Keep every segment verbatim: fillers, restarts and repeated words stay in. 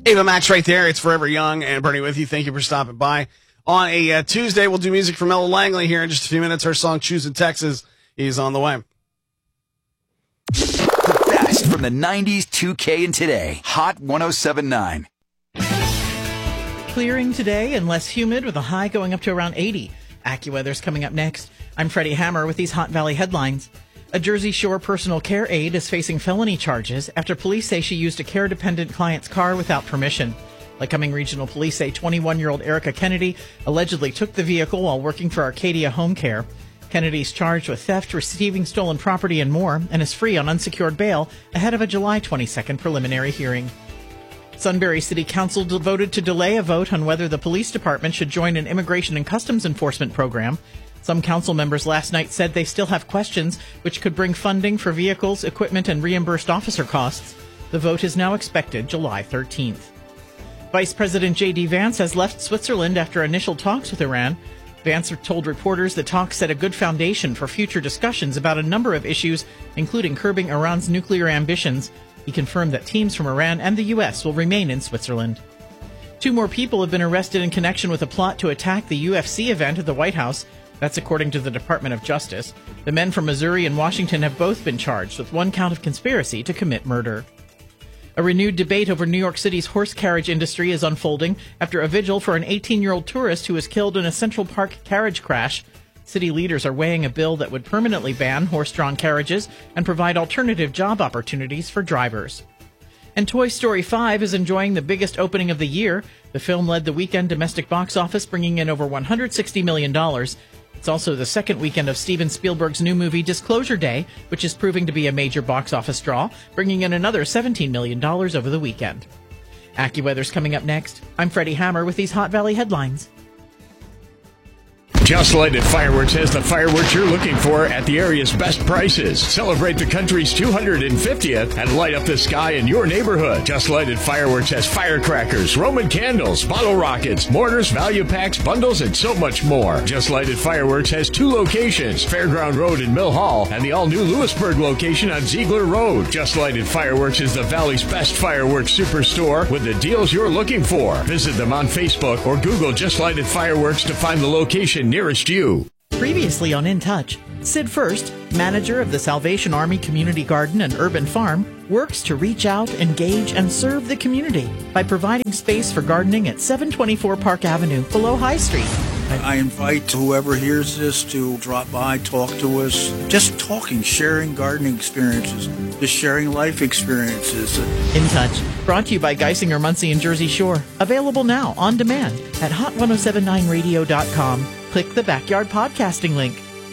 Ava Max right there. It's Forever Young and Bernie with you. Thank you for stopping by. On a uh, Tuesday, we'll do music from Ella Langley here in just a few minutes. Her song Choosing Texas is on the way. The best from the nineties, two K, and today. Hot one oh seven point nine. Clearing today and less humid with a high going up to around eighty. AccuWeather's coming up next. I'm Freddie Hammer with these Hot Valley headlines. A Jersey Shore personal care aide is facing felony charges after police say she used a care-dependent client's car without permission. Lycoming Regional Police say twenty-one-year-old Erica Kennedy allegedly took the vehicle while working for Arcadia Home Care. Kennedy's charged with theft, receiving stolen property, and more, and is free on unsecured bail ahead of a July twenty-second preliminary hearing. Sunbury City Council voted to delay a vote on whether the police department should join an immigration and customs enforcement program. Some council members last night said they still have questions which could bring funding for vehicles, equipment, and reimbursed officer costs. The vote is now expected July thirteenth. Vice President J D Vance has left Switzerland after initial talks with Iran. Vance told reporters the talks set a good foundation for future discussions about a number of issues, including curbing Iran's nuclear ambitions. He confirmed that teams from Iran and the U S will remain in Switzerland. Two more people have been arrested in connection with a plot to attack the U F C event at the White House. That's according to the Department of Justice. The men from Missouri and Washington have both been charged with one count of conspiracy to commit murder. A renewed debate over New York City's horse carriage industry is unfolding after a vigil for an eighteen-year-old tourist who was killed in a Central Park carriage crash. City leaders are weighing a bill that would permanently ban horse-drawn carriages and provide alternative job opportunities for drivers. And Toy Story five is enjoying the biggest opening of the year. The film led the weekend domestic box office, bringing in over one hundred sixty million dollars. It's also the second weekend of Steven Spielberg's new movie Disclosure Day, which is proving to be a major box office draw, bringing in another seventeen million dollars over the weekend. AccuWeather's coming up next. I'm Freddie Hammer with these Hot Valley headlines. Just Lighted Fireworks has the fireworks you're looking for at the area's best prices. Celebrate the country's two hundred fiftieth and light up the sky in your neighborhood. Just Lighted Fireworks has firecrackers, Roman candles, bottle rockets, mortars, value packs, bundles, and so much more. Just Lighted Fireworks has two locations, Fairground Road in Mill Hall and the all-new Lewisburg location on Ziegler Road. Just Lighted Fireworks is the Valley's best fireworks superstore with the deals you're looking for. Visit them on Facebook or Google Just Lighted Fireworks to find the location nearest you. Previously on In Touch, Sid First, manager of the Salvation Army Community Garden and Urban Farm, works to reach out, engage, and serve the community by providing space for gardening at seven twenty-four Park Avenue below High Street. I invite whoever hears this to drop by, talk to us. Just talking, sharing gardening experiences, just sharing life experiences. In Touch, brought to you by Geisinger, Muncie, and Jersey Shore. Available now on demand at hot ten seventy-nine radio dot com. Click the Backyard Podcasting link.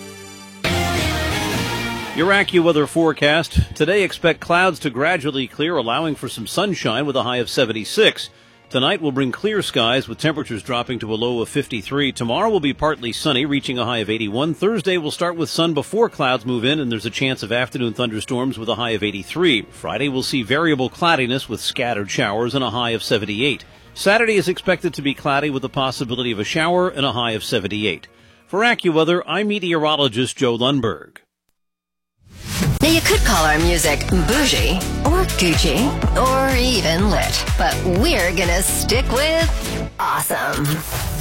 Your AccuWeather forecast. Today, expect clouds to gradually clear, allowing for some sunshine with a high of seventy-six. Tonight will bring clear skies with temperatures dropping to a low of fifty-three. Tomorrow will be partly sunny, reaching a high of eighty-one. Thursday will start with sun before clouds move in, and there's a chance of afternoon thunderstorms with a high of eighty-three. Friday will see variable cloudiness with scattered showers and a high of seventy-eight. Saturday is expected to be cloudy with the possibility of a shower and a high of seventy-eight. For AccuWeather, I'm meteorologist Joe Lundberg. Now, you could call our music bougie or Gucci or even lit, but we're gonna stick with awesome.